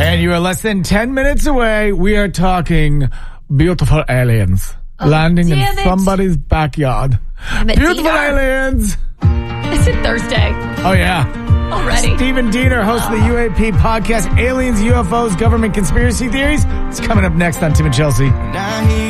And you are less than 10 minutes away. We are talking beautiful aliens landing in somebody's backyard. Beautiful aliens. Is it Thursday? Oh, yeah. Already. Stephen Diener, host of the UAP podcast, Aliens, UFOs, Government Conspiracy Theories. It's coming up next on Tim and Chelsea.